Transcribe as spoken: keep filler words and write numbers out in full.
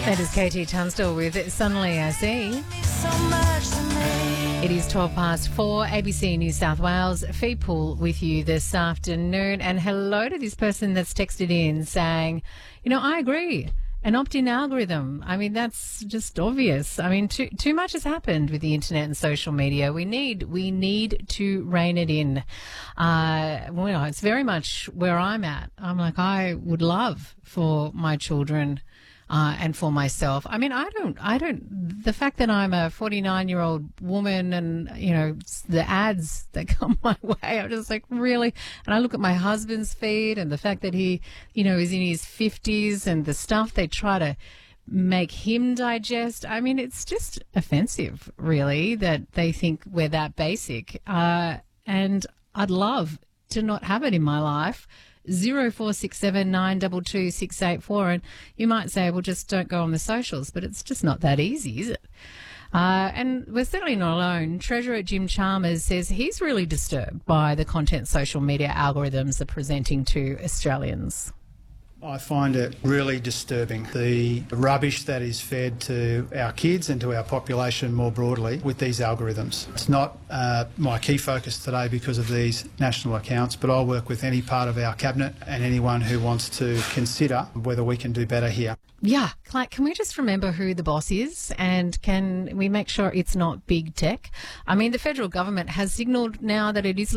That is Katie Tunstall with Suddenly I See. It is twelve past four, A B C New South Wales, Fee Pool with you this afternoon. And hello to this person that's texted in saying, you know, I agree. An opt-in algorithm. I mean, that's just obvious. I mean, too too much has happened with the internet and social media. We need we need to rein it in. Uh, well, it's very much where I'm at. I'm like, I would love for my children uh, and for myself. I mean, I don't, I don't. The fact that I'm a forty-nine-year-old woman, and you know, the ads that come my way, I'm just like, really. And I look at my husband's feed, and the fact that he, you know, is in his fifties, and the stuff they try to make him digest. I mean, it's just offensive, really, that they think we're that basic. Uh, and I'd love to not have it in my life. Zero four six seven nine two two six eight four, and you might say, well, just don't go on the socials, but it's just not that easy, is it? Uh, and we're certainly not alone. Treasurer Jim Chalmers says he's really disturbed by the content social media algorithms are presenting to Australians. I find it really disturbing, the rubbish that is fed to our kids and to our population more broadly with these algorithms. It's not uh, my key focus today because of these national accounts, but I'll work with any part of our cabinet and anyone who wants to consider whether we can do better here. Yeah, like, can we just remember who the boss is, and can we make sure it's not big tech? I mean, the federal government has signalled now that it is